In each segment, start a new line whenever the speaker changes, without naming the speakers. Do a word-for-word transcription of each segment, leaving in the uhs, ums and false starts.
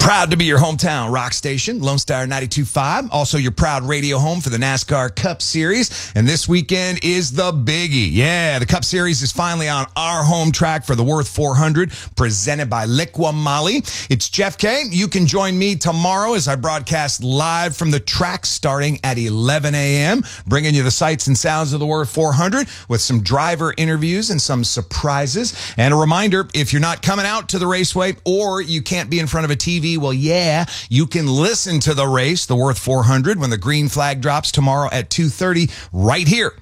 Proud to be your hometown rock station, Lone Star ninety-two point five. Also your proud radio home for the NASCAR Cup Series. And this weekend is the biggie. Yeah, the Cup Series is finally on our home track for the Worth four hundred, presented by Liqua Moly. It's Jeff K. You can join me tomorrow as I broadcast live from the track starting at eleven a.m., bringing you the sights and sounds of the Worth four hundred with some driver interviews and some surprises. And a reminder, if you're not coming out to the raceway or you can't be in front of a T V, well, yeah, you can listen to the race, the Worth four hundred, when the green flag drops tomorrow at two thirty right here.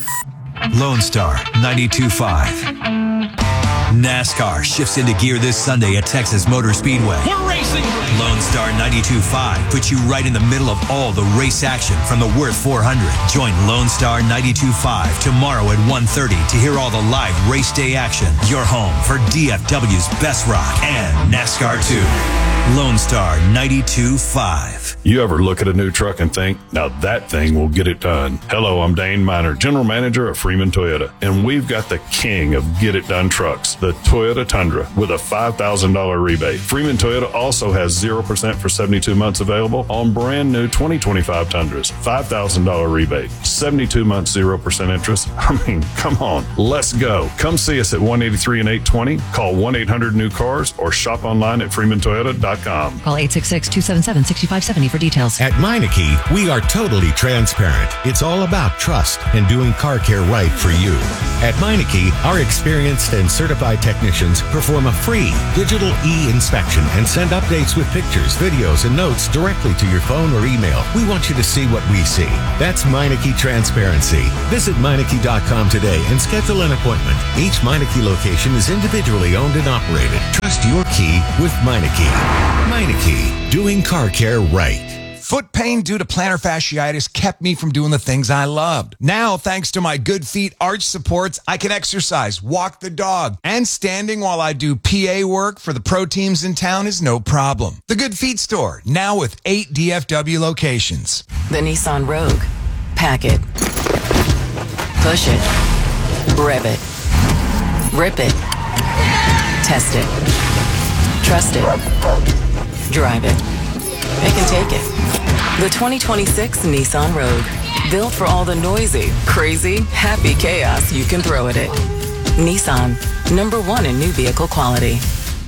Lone Star ninety-two point five. NASCAR shifts into gear this Sunday at Texas Motor Speedway.
We're racing!
Lone Star ninety-two point five puts you right in the middle of all the race action from the Worth four hundred. Join Lone Star ninety-two point five tomorrow at one thirty to hear all the live race day action. Your home for D F W's best rock and NASCAR two. Lone Star ninety-two point five.
You ever look at a new truck and think, now that thing will get it done? Hello, I'm Dane Miner, General Manager of Freeman Toyota, and we've got the king of get it done trucks, the Toyota Tundra, with a five thousand dollars rebate. Freeman Toyota also has zero percent for seventy-two months available on brand new twenty twenty-five Tundras, five thousand dollars rebate, seventy-two months zero percent interest. I mean, come on, let's go. Come see us at one eighty-three and eight twenty, call one eight hundred new cars, or shop online at freeman toyota dot com.
Call eight six six, two seven seven, six five seven zero for details.
At Meineke, we are totally transparent. It's all about trust and doing car care right for you. At Meineke, our experienced and certified technicians perform a free digital e-inspection and send updates with pictures, videos, and notes directly to your phone or email. We want you to see what we see. That's Meineke Transparency. Visit Meineke dot com today and schedule an appointment. Each Meineke location is individually owned and operated. Trust your key with Meineke. Meineke, doing car care right.
Foot pain due to plantar fasciitis kept me from doing the things I loved. Now, thanks to my Good Feet arch supports, I can exercise, walk the dog, and standing while I do P A work for the pro teams in town is no problem. The Good Feet store, now with eight D F W locations.
The Nissan Rogue. Pack it. Push it. Rev it. Rip it. Test it. Trust it. Drive it. It can take it. The twenty twenty-six Nissan Rogue. Built for all the noisy, crazy, happy chaos you can throw at it. Nissan, number one in new vehicle quality.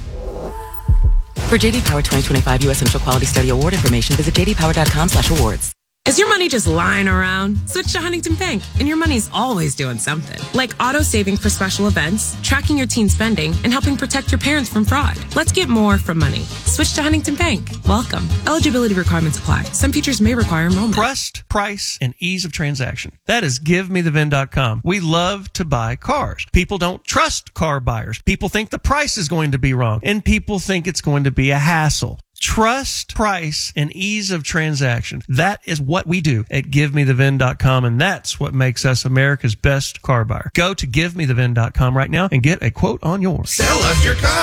For J D Power twenty twenty-five U S Initial Quality Study Award information, visit j d power dot com slash awards.
Is your money just lying around? Switch to Huntington Bank, and your money's always doing something. Like auto saving for special events, tracking your teen spending, and helping protect your parents from fraud. Let's get more from money. Switch to Huntington Bank. Welcome. Eligibility requirements apply. Some features may require enrollment.
Trust, price, and ease of transaction. That is give me the vin dot com. We love to buy cars. People don't trust car buyers. People think the price is going to be wrong, and people think it's going to be a hassle. Trust, price, and ease of transaction. That is what we do at give me the vin dot com, and that's what makes us America's best car buyer. Go to give me the vin dot com right now and get a quote on yours.
Sell us your car.